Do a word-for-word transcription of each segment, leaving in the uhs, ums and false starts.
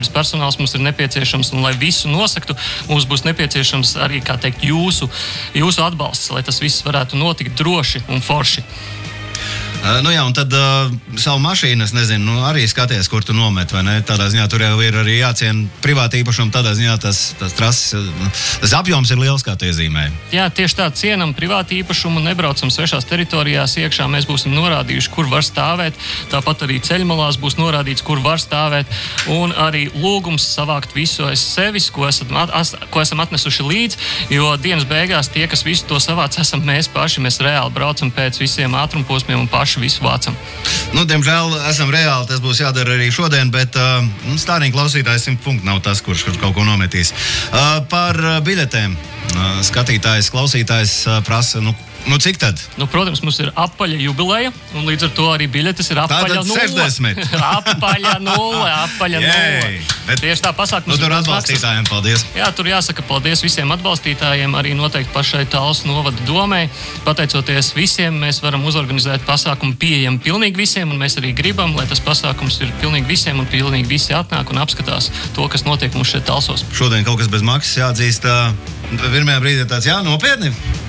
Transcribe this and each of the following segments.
personāls mums ir nepieciešams, un lai visu nosaktu, mums būs nepieciešams arī, kā teikt, jūsu, jūsu atbalsts, lai tas viss varētu notikt droši un forši. Uh, nu jā, un tad uh, savu mašīnu, es nezinu, nu, arī skaties, kur tu nomet, vai ne? Tādā ziņā tur jau ir arī jāciena privāti īpašumu, tādā ziņā tas, tas trases, tas apjoms ir liels, kā tu iezīmēji. Jā, tieši tā, cienam privāti īpašumu, nebraucam svešās teritorijās iekšā, mēs būsim norādījuši, kur var stāvēt, tāpat arī ceļmalās būs norādīts, kur var stāvēt, un arī lūgums savākt visu aiz sevis, ko esam, at, ko esam atnesuši līdz, jo dienas beigās tie, kas visu to savāc, esam mēs paši, mēs reāli braucam pēc visiem ātrumposmiem un paši visu vācam. Nu, diemžēl esam reāli, tas būs jādara arī šodien, bet uh, stārīgi klausītājs simt punktu nav tas, kurš, kurš kaut ko nometīs. Uh, par biļetēm uh, skatītājs, klausītājs uh, prasa, nu, nu cik tad? Nu, protams, mums ir apaļa jubileja, un līdz ar to arī biļetes ir apaļa Tātad nulle. sešdesmit. apaļa nulle, apaļa nulle. Bet, tieši tā pasākums. Nu, tur atbalstītājiem paldies. Jā, tur jāsaka paldies visiem atbalstītājiem, arī noteikti pašai Talsu novada domai. Pateicoties visiem, mēs varam uzorganizēt pasākumu pieejam pilnīgi visiem, un mēs arī gribam, lai tas pasākums ir pilnīgi visiem, un pilnīgi visi atnāk un apskatās to, kas notiek mums šeit Talsos. Šodien kaut kas bez maksas jāatzīst. Pirmajā brīdī tāds, jā, nopietni.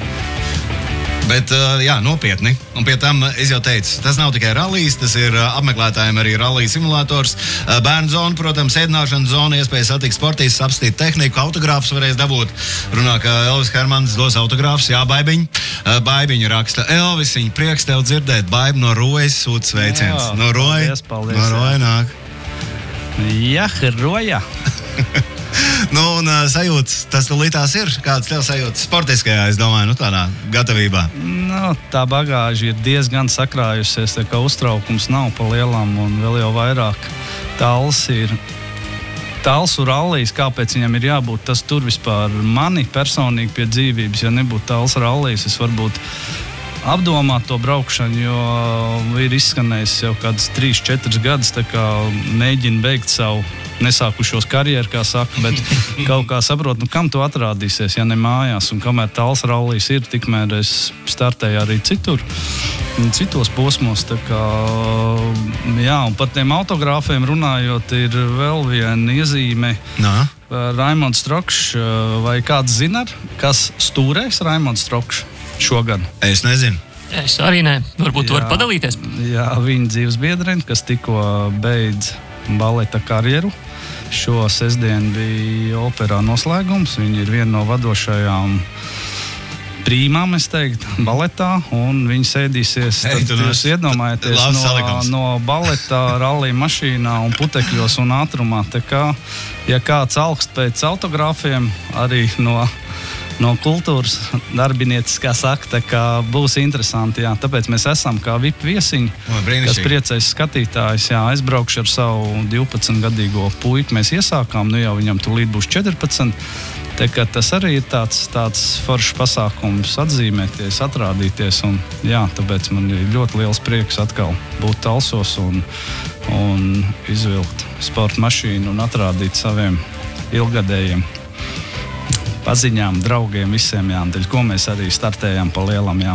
Bet, jā, nopietni. Un pie tam, es jau teicu, tas nav tikai rallijs, tas ir apmeklētājiem arī rallija simulators. Bērnu zona, protams, ēdināšanas zona, iespēja satikt sportīstus, apstīt tehniku, autogrāfus varēs dabūt. Runā, ka Elvis Hermans dos autogrāfus, jā, Baibiņ. Baibiņa raksta, Elvisiņ, prieks tev dzirdēt, Baibi no Rojas sūt sveiciens. No Roja, no Roja nāk. Jā, Roja. Nu, un uh, sajūtas, tas tulītās ir. Kāds tev sajūtas sportiskajā, es domāju, nu tādā gatavībā? Nu, tā bagāža ir diezgan sakrājusies, tā kā uztraukums nav pa lielām, un vēl jau vairāk Tals ir. Talsu rallijas, kāpēc viņam ir jābūt, tas tur vispār mani personīgi pie dzīvības. Ja nebūtu Talsu rallijas, es varbūt apdomāt to braukšanu, jo ir izskanējis jau kādas trīs, četras gadus, tā kā mēģina beigt savu nesākušos karjeru, kā saka, bet kaut kā saprot, nu kam tu atrādīsies, ja ne mājās, un kamēr Talsu rallijas ir, tikmēr es startēju arī citur, citos posmos, tā kā, jā, un par tiem autogrāfiem runājot, ir vēl viena iezīme. Nā. Raimonds Strokšs, vai kāds zina, kas stūrēs Raimonds Strokšs šogad? Es nezinu. Es arī ne. Varbūt tu vari padalīties. Jā, viņa dzīves biedreni, kas tikko beidz baleta karjeru. Šo sestdienu bija operā noslēgums. Viņa ir viena no vadošajām prīmām, es teiktu, baletā, un viņi sēdīsies, Ei, tad jūs iedomājaties no, no baleta rallija mašīnā un putekļos un ātrumā. Tā kā, ja kāds augst pēc autogrāfiem, arī no no kultūras darbinieces, kā saka, tā kā būs interesanti, jā. Tāpēc mēs esam kā V I P viesiņi, o, kas priecēs skatītājs, jā, aizbraukšu ar savu divpadsmitgadīgo puiku, mēs iesākām, nu jau viņam tūlīt būs četrpadsmit, tā kā tas arī ir tāds, tāds foršs pasākums atzīmēties, atrādīties, un jā, tāpēc man ir ļoti liels prieks atkal būt Talsos un, un izvilkt sporta mašīnu un atrādīt saviem ilgadējiem paziņām, draugiem, visiem, jā, dēļ, ko mēs arī startējām pa lielam, jā.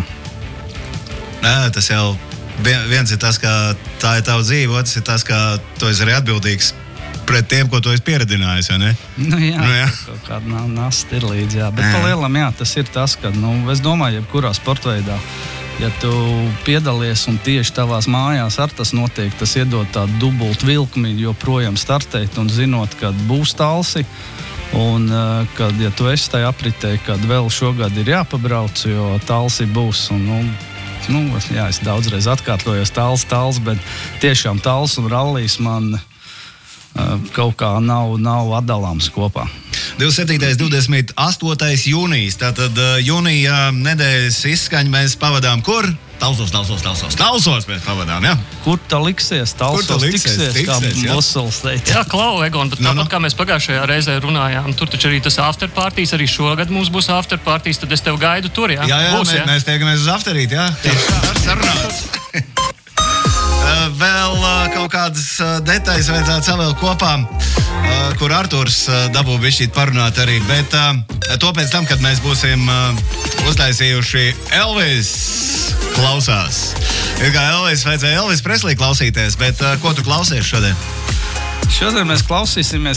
Nē, tas jau viens ir tas, ka tā ir tava dzīve, otrs ir tas, ka tu esi arī atbildīgs pret tiem, ko tu esi pieredinājis, vai ne? Nu jā, nu, jā. kaut kāda nasta ir līdz, jā. Bet jā. Pa lielam, jā, tas ir tas, ka, nu, es domāju, jebkurā sportveidā, ja tu piedalies un tieši tavās mājās ar tas notiek, tas iedod tādu dubultu vilkmi, joprojām startēt un zinot, kad būs Talsi, un kad, ja tu esi tajā apritē, kad vēl šogad ir jāpabrauc, jo Talsi būs, un, nu, nu, jā, es daudzreiz atkārtojos Tals, Tals, bet tiešām Tals un rallijas man uh, kaut kā nav, nav atdalāms kopā. divdesmit septītais divdesmit astotais jūnijas, tātad uh, jūnija nedēļas izskaņu mēs pavadām kur? Talsos, Talsos, Talsos, Talsos mēs pavadām, jā? Kur tā liksies? Talsos liksies, tiksies, tiksies, kā Mosels teica. Jā, Klau, Egon, bet no, tāpat no. kā mēs pagājušajā reizē runājām, tur taču arī tas afterpartīs, arī šogad mums būs afterpartīs, tad es tev gaidu tur, jā? Jā, jā, būs, mēs, jā? mēs tiekamies uz afterīt, jā? Tieši tā, sarunāts. Vēl kaut kādas detaļas vajadzētu savēl kopā, kur Arturs dabū bišķīt parunāt arī, bet to pēc tam, kad mēs būsim uztaisījuši Elvis klausās. Ir kā Elvis, vajadzēja Elvis Preslī klausīties, bet ko tu klausies šodien? Šodien mēs klausīsimies